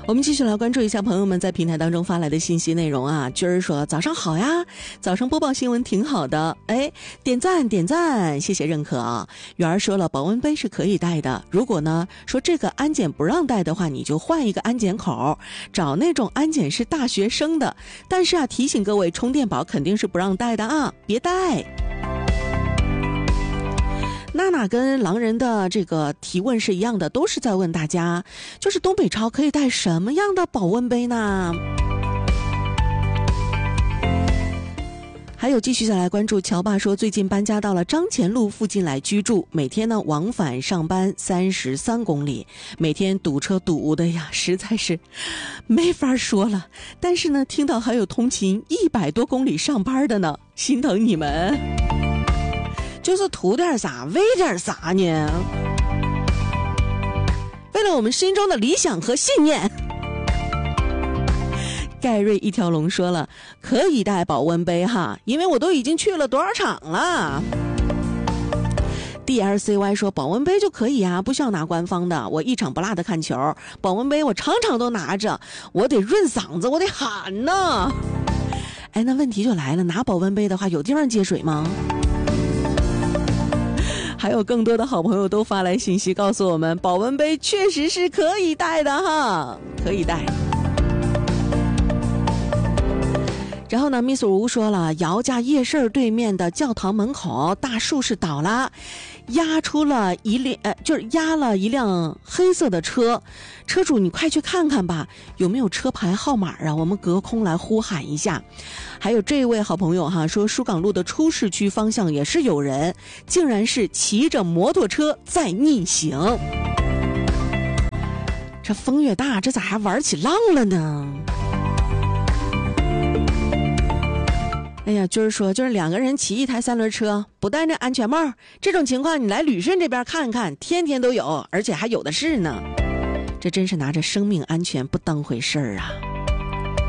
我们继续来关注一下朋友们在平台当中发来的信息内容啊。军儿说早上好呀，早上播报新闻挺好的，点赞点赞，谢谢认可啊。圆儿说了，保温杯是可以带的，如果呢说这个安检不让带的话，你就换一个安检口，找那种安检是大学生的。但是啊，提醒各位，充电宝肯定是不让带的啊，别带。娜娜跟狼人的这个提问是一样的，都是在问大家，就是东北超可以带什么样的保温杯呢？还有继续再来关注，乔爸说最近搬家到了张前路附近来居住，每天呢往返上班33公里，每天堵车堵的呀，实在是没法说了。但是呢，听到还有通勤100多公里上班的呢，心疼你们。就是图点啥，为点啥呢？为了我们心中的理想和信念。盖瑞一条龙说了，可以带保温杯哈，因为我都已经去了多少场了。DLCY 说保温杯就可以啊，不需要拿官方的，我一场不落的看球，保温杯我场场都拿着，我得润嗓子，我得喊呢。那问题就来了，拿保温杯的话有地方接水吗？还有更多的好朋友都发来信息告诉我们，保温杯确实是可以带的哈，可以带。然后呢 Miss 吴说了，姚家夜市对面的教堂门口大树是倒了，压了一辆黑色的车，车主你快去看看吧，有没有车牌号码啊，我们隔空来呼喊一下。还有这位好朋友哈说，疏港路的出市区方向也是有人，竟然是骑着摩托车在逆行。这风越大，这咋还玩起浪了呢？哎呀，就是说，就是2个人骑一台3轮车，不戴着安全帽，这种情况你来旅顺这边看看，天天都有，而且还有的是呢。这真是拿着生命安全不当回事儿啊！